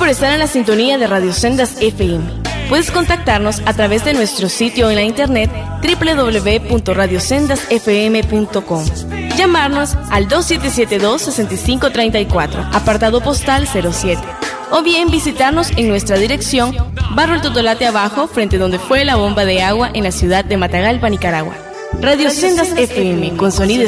estar en la sintonía de Radio Sendas FM. Puedes contactarnos a través de nuestro sitio en la internet www.radiosendasfm.com. Llamarnos al 2772-6534, apartado postal 07. O bien visitarnos en nuestra dirección, Barrio El Totolate Abajo, frente donde fue la bomba de agua en la ciudad de Matagalpa, Nicaragua. Radio Sendas FM, con sonido